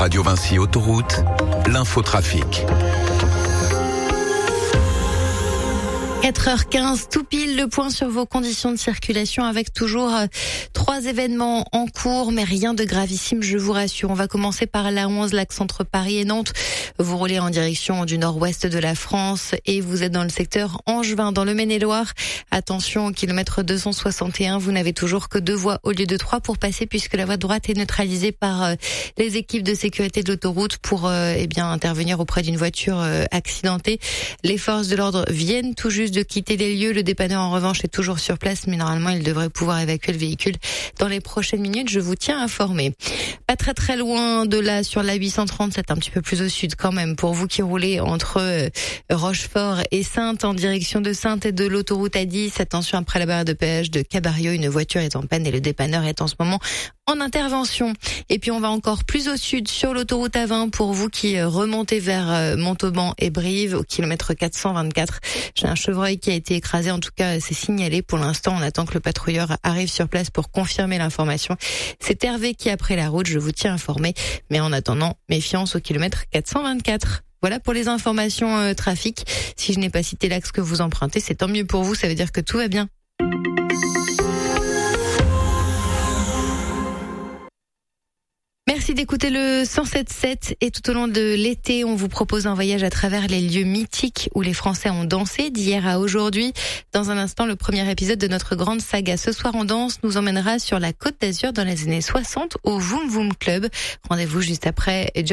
Radio Vinci Autoroute, l'infotrafic. 4h15, tout pile, le point sur vos conditions de circulation avec toujours 3 événements en cours, mais rien de gravissime, je vous rassure. On va commencer par l'A11, l'axe entre Paris et Nantes. Vous roulez en direction du nord-ouest de la France et vous êtes dans le secteur Angevin, dans le Maine-et-Loire. Attention, au kilomètre 261, vous n'avez toujours que 2 voies au lieu de 3 pour passer puisque la voie de droite est neutralisée par les équipes de sécurité de l'autoroute pour intervenir auprès d'une voiture accidentée. Les forces de l'ordre viennent tout juste de quitter les lieux. Le dépanneur, en revanche, est toujours sur place, mais normalement, il devrait pouvoir évacuer le véhicule dans les prochaines minutes. Je vous tiens informé. Pas très loin de là, sur la 837, un petit peu plus au sud quand même, pour vous qui roulez entre Rochefort et Saintes, en direction de Saintes et de l'autoroute A10. Attention, après la barrière de péage de Cabario, une voiture est en panne et le dépanneur est en ce moment en intervention. Et puis on va encore plus au sud sur l'autoroute A20 pour vous qui remontez vers Montauban et Brive au kilomètre 424. J'ai un chevreuil qui a été écrasé, en tout cas c'est signalé. Pour l'instant, on attend que le patrouilleur arrive sur place pour confirmer l'information. C'est Hervé qui a pris la route, je vous tiens informé. Mais en attendant, méfiance au kilomètre 424. Voilà pour les informations trafic. Si je n'ai pas cité l'axe que vous empruntez, c'est tant mieux pour vous, ça veut dire que tout va bien. Merci d'écouter le 107.7 et tout au long de l'été, on vous propose un voyage à travers les lieux mythiques où les Français ont dansé d'hier à aujourd'hui. Dans un instant, le premier épisode de notre grande saga Ce soir on danse nous emmènera sur la Côte d'Azur dans les années 60 au Voom Voom Club. Rendez-vous juste après